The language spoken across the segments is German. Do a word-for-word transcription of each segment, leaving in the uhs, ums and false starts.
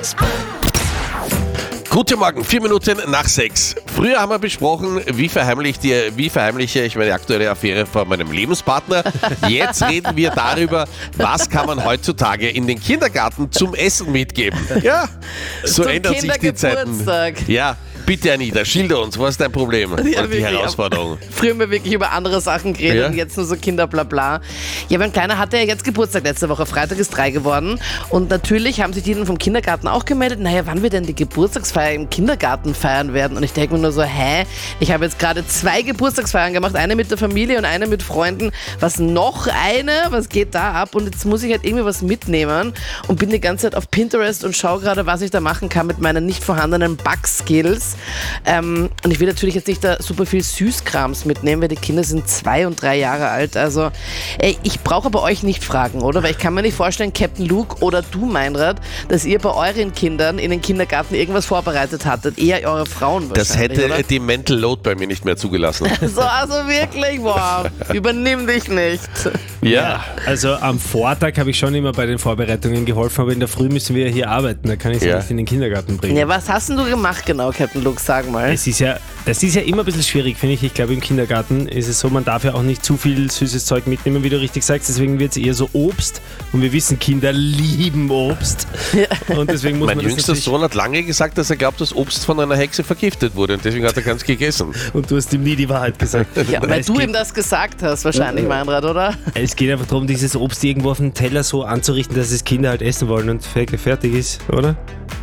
Guten Morgen, vier Minuten nach sechs. Früher haben wir besprochen, wie verheimliche, die, wie verheimliche ich meine aktuelle Affäre vor meinem Lebenspartner. Jetzt reden wir darüber, was kann man heutzutage in den Kindergarten zum Essen mitgeben. Ja, so Zum ändern sich die Zeiten. Kindergeburtstag. Ja, bitte Anita, schilder uns, was ist dein Problem und Ja, die wirklich, Herausforderung? Früher haben wir wirklich über andere Sachen geredet Ja. und jetzt nur so Kinderblabla. Ja, mein Kleiner hatte ja jetzt Geburtstag letzte Woche. Freitag ist drei geworden. Und natürlich haben sich die dann vom Kindergarten auch gemeldet, naja, wann wir denn die Geburtstagsfeier im Kindergarten feiern werden. Und ich denke mir nur so, hä? Ich habe jetzt gerade zwei Geburtstagsfeiern gemacht, eine mit der Familie und eine mit Freunden. Was noch eine? Was geht da ab? Und jetzt muss ich halt irgendwie was mitnehmen und bin die ganze Zeit auf Pinterest und schaue gerade, was ich da machen kann mit meinen nicht vorhandenen Backskills. Ähm, und ich will natürlich jetzt nicht da super viel Süßkrams mitnehmen, weil die Kinder sind zwei und drei Jahre alt. Also ey, ich brauche aber euch nicht fragen, oder? Weil ich kann mir nicht vorstellen, Captain Luke oder du, Meinrad, dass ihr bei euren Kindern in den Kindergarten irgendwas vorbereitet hattet. Eher eure Frauen wahrscheinlich, Das hätte oder? die Mental Load bei mir nicht mehr zugelassen. So, also wirklich, wow, übernimm dich nicht. Ja, Also am Vortag habe ich schon immer bei den Vorbereitungen geholfen, aber in der Früh müssen wir hier arbeiten, da kann ich sie Ja. nicht in den Kindergarten bringen. Ja, was hast denn du gemacht genau, Captain Luke, sag mal. Es ist ja, das ist ja immer ein bisschen schwierig, finde ich. Ich glaube, im Kindergarten ist es so, man darf ja auch nicht zu viel süßes Zeug mitnehmen, wie du richtig sagst. Deswegen wird es eher so Obst. Und wir wissen, Kinder lieben Obst. Und deswegen muss mein man das jüngster natürlich- Sohn hat lange gesagt, dass er glaubt, dass Obst von einer Hexe vergiftet wurde und deswegen hat er keins gegessen. Und du hast ihm nie die Wahrheit gesagt. Ja, Weil weil es du geht- ihm das gesagt hast, wahrscheinlich, Meinrad, oder? Es geht einfach darum, dieses Obst irgendwo auf den Teller so anzurichten, dass es Kinder halt essen wollen und fertig ist, oder?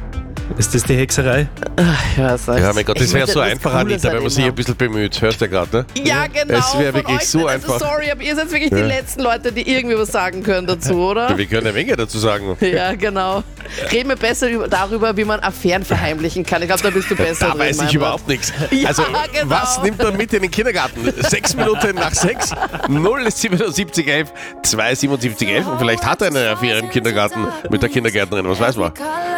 Ist das die Hexerei? Ich weiß nicht. Ja, mein Gott, das Ich wäre möchte so etwas einfach, Cooles Anita, wenn man erleben sich ein haben. bisschen bemüht. Hörst du gerade, ne? Ja, genau. Es wäre von wirklich euch so nicht. einfach. Also sorry, aber ihr seid wirklich die letzten Leute, die irgendwie was sagen können dazu, oder? Wir können eine Menge dazu sagen. Ja, genau. Reden wir besser über, darüber, wie man Affären verheimlichen kann. Ich glaube, da bist du besser Da drin, weiß ich Meinrad. überhaupt nichts. Ja, Also, genau. was nimmt man mit in den Kindergarten? Sechs Minuten nach sechs, null siebenundsiebzig elf, zwei siebenundsiebzig elf und vielleicht hat er eine Affäre im Kindergarten mit der Kindergärtnerin, was weiß man.